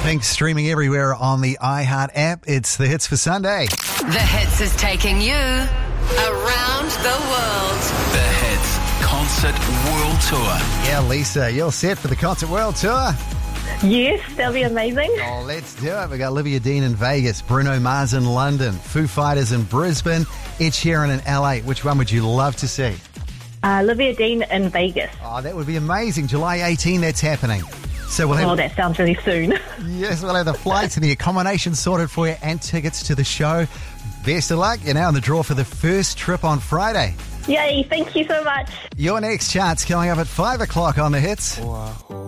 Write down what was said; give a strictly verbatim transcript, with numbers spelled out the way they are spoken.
Pink streaming everywhere on the iHeart app. It's the Hits for Sunday. The Hits is taking you around the world. The Hits Concert World Tour. Yeah, Lisa, you're set for the Concert World Tour. Yes, that'll be amazing. Oh, let's do it. We've got Olivia Dean in Vegas, Bruno Mars in London, Foo Fighters in Brisbane, Ed Sheeran in L A. Which one would you love to see? Uh, Olivia Dean in Vegas. Oh, that would be amazing. July eighteenth, that's happening. So we'll have, Oh, that sounds really soon. yes, we'll have the flights and the accommodation sorted for you and tickets to the show. Best of luck. You're now in the draw for the first trip on Friday. Yay, thank you so much. Your next chart's coming up at five o'clock on the Hits. Wow.